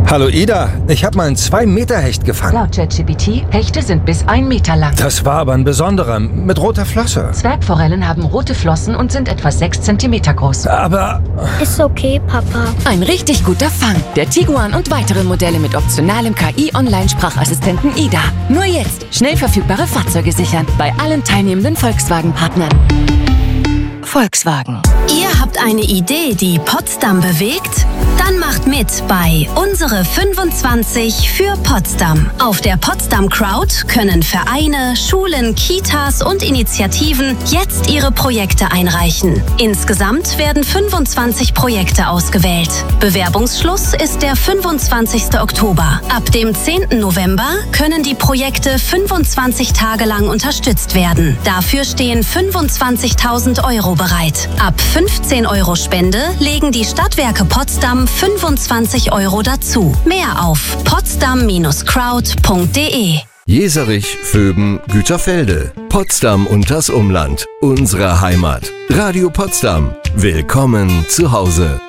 Hallo Ida, ich habe mal einen 2-Meter-Hecht gefangen. Laut ChatGPT, Hechte sind bis 1 Meter lang. Das war aber ein besonderer, mit roter Flosse. Zwergforellen haben rote Flossen und sind etwa 6 Zentimeter groß. Aber... Ist okay, Papa. Ein richtig guter Fang. Der Tiguan und weitere Modelle mit optionalem KI-Online-Sprachassistenten Ida. Nur jetzt schnell verfügbare Fahrzeuge sichern bei allen teilnehmenden Volkswagen-Partnern. Volkswagen. Ihr habt eine Idee, die Potsdam bewegt? Dann macht mit bei Unsere 25 für Potsdam. Auf der Potsdam Crowd können Vereine, Schulen, Kitas und Initiativen jetzt ihre Projekte einreichen. Insgesamt werden 25 Projekte ausgewählt. Bewerbungsschluss ist der 25. Oktober. Ab dem 10. November können die Projekte 25 Tage lang unterstützt werden. Dafür stehen 25.000 Euro bereit. Ab 15 Euro Spende legen die Stadtwerke Potsdam 25 Euro dazu. Mehr auf potsdam-crowd.de. Jeserich, Vöben, Güterfelde, Potsdam und das Umland. Unsere Heimat. Radio Potsdam. Willkommen zu Hause.